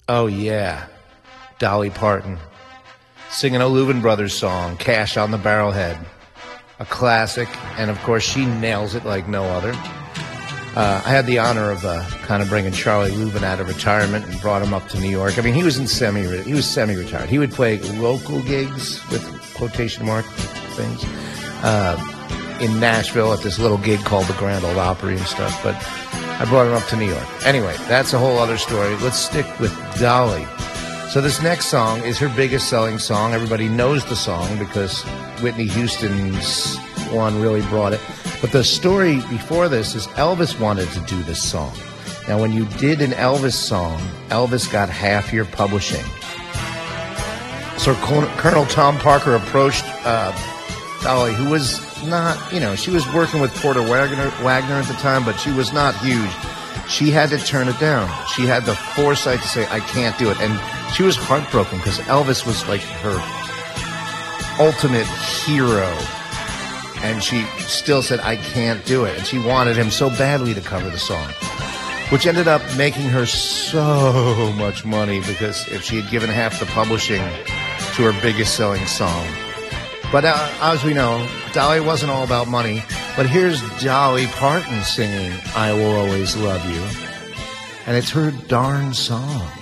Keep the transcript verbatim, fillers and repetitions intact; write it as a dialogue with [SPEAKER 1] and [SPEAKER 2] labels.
[SPEAKER 1] Oh, yeah. Dolly Parton. Singing a Louvin Brothers song, Cash on the Barrelhead. A classic. And, of course, she nails it like no other. Uh, I had the honor of uh, kind of bringing Charlie Louvin out of retirement and brought him up to New York. I mean, he was in semi he was semi-retired. He would play local gigs with quotation mark things uh, in Nashville at this little gig called the Grand Ole Opry and stuff. But I brought him up to New York. Anyway, that's a whole other story. Let's stick with Dolly. So this next song is her biggest selling song. Everybody knows the song because Whitney Houston's one really brought it. But the story before this is Elvis wanted to do this song. Now, when you did an Elvis song, Elvis got half your publishing. So Colonel Tom Parker approached uh, Dolly, who was not, you know, she was working with Porter Wagner, Wagner at the time, but she was not huge. She had to turn it down. She had the foresight to say, I can't do it. And she was heartbroken because Elvis was like her ultimate hero. And she still said, I can't do it. And she wanted him so badly to cover the song, which ended up making her so much money because if she had given half the publishing to her biggest selling song. But uh, as we know, Dolly wasn't all about money. But here's Dolly Parton singing I Will Always Love You. And it's her darn song.